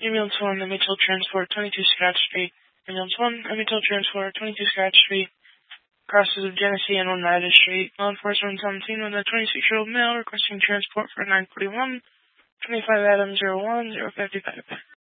Ambulance 1, Emmyville Transport, 22 Scott Street. Ambulance 1, Emmyville Transport, 22 Scott Street. Crosses of Genesee and Oneida Street. Law enforcement on scene with a 26-year-old male requesting transport for 941, 25 Adams 01, 055.